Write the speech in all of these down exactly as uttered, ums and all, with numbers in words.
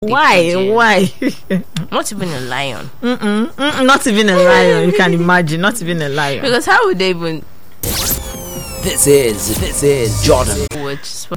Why? Why? Not even a lion. Mm-mm, mm-mm, not even a lion. You can imagine. Not even a lion. Because how would they even? This is this is Jordan. Which Something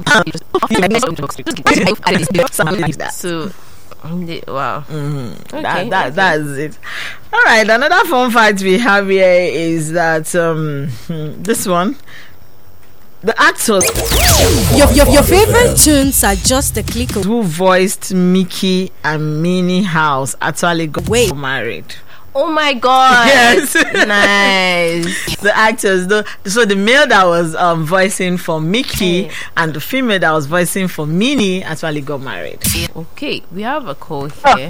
like that. So, they, wow. Mm-hmm. Okay, that that okay. that's it. All right. Another fun fact we have here is that um this one, the actors Your, your, your favorite tunes are just a click away. who voiced Mickey and Minnie House actually got Wait. married. Oh my god. Yes. Nice. The actors, the, so the male that was um, voicing for Mickey Hey. and the female that was voicing for Minnie actually got married. Okay, we have a call here.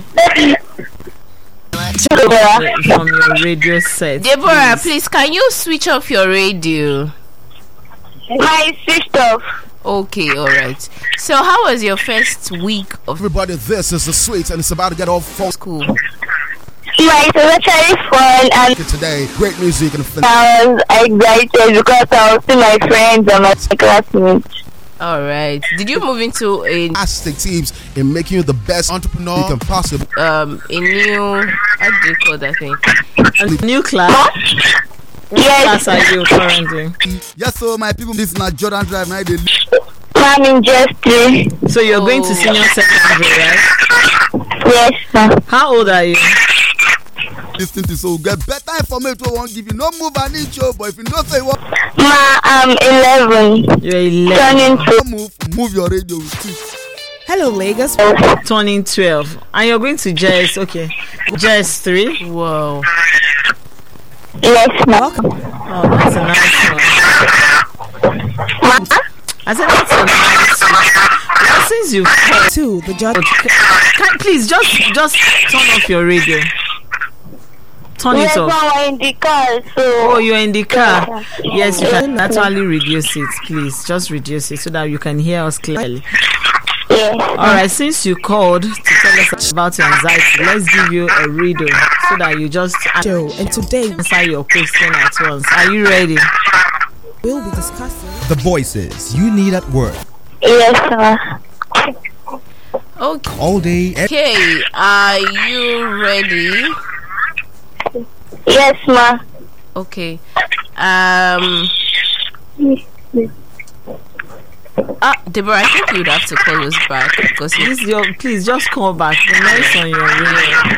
From your radio set. Deborah, please, can you switch off your radio? My sister. Okay, all right. So, how was your first week of Everybody, this is the Sweets, and it's about to get off for school? Yeah, it was actually fun, and today. Great music and fin- I was excited because I was seeing my friends and my classmates. All right. Did you move into a fantastic teams in making you the best entrepreneur you can possibly. um a new how do you call that thing? A new class. What Yes, class are you currently? Yes, so my people, this is not Jordan Drive. Now they I'm in just three. So you're going to Oh. senior secondary, right? Yes, ma'am. How old are you? listen to so get better information. Won't give you no move and each show, but if you don't say what Ma, I'm eleven. You're eleven, Turning to move, move your radio with it. Hello, Lagos. turning twelve, and you're going to J S. Okay, J S three. Whoa. yes, ma'am. Welcome. Oh, that's a nice one. Ma, I said that's a nice one. Well, since you called, To the Jordan. can, please just just turn off your radio. Turn yes, it ma'am. off. We're in the car, so. Oh, you're in the car. Yes, you can actually reduce it, please. Just reduce it so that you can hear us clearly. Yes. All right, since you called to tell us about your anxiety, let's give you a reader so that you just Joe, and today answer your question at once. Are you ready? we'll be discussing. The voices you need at work Yes, ma'am. Okay. all day. Every Okay, are you ready? Yes, ma'am. Okay. Um. Ah, Deborah, I think you'd have to call us back because Please, it's your, please just call back. The noise on your radio.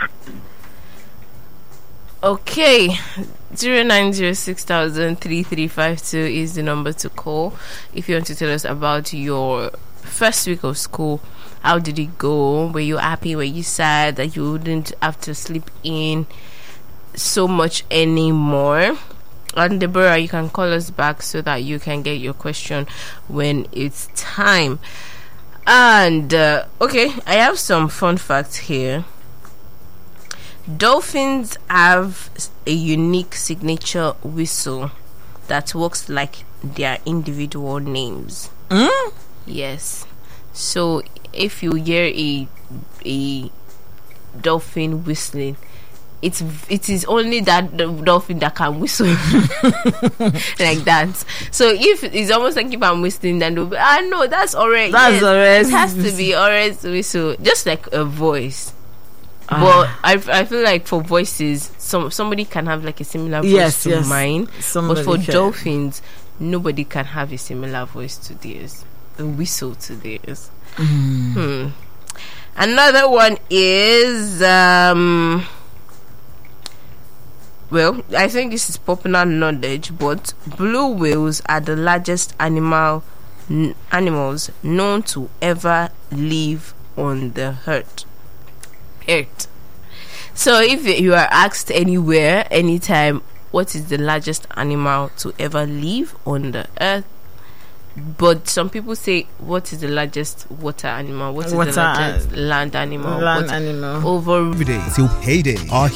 okay. Zero nine zero six thousand three three five two is the number to call if you want to tell us about your first week of school. How did it go? Were you happy? Were you sad that you wouldn't have to sleep in so much anymore? And Deborah, you can call us back so that you can get your question when it's time. And uh, okay, I have some fun facts here. Dolphins have a unique signature whistle that works like their individual names. Mm? Yes. So if you hear a a dolphin whistling, it's it is only that the dolphin that can whistle like that. So if it's almost like if I'm whistling, then they'll be, ah no, that's alright. That's yes, alright. It has to be alright whistle, just like a voice. Ah. But I, I feel like for voices, some somebody can have like a similar voice Yes, to yes. mine. Somebody But for can. dolphins, nobody can have a similar voice to theirs, a whistle to theirs. Mm. Hmm. Another one is um. Well, I think this is popular knowledge, but blue whales are the largest animal n- animals known to ever live on the earth. Earth. So, if you are asked anywhere, anytime, what is the largest animal to ever live on the earth? But some people say, what is the largest water animal? What is Water, the largest land animal? Land But animal. over day till payday. Our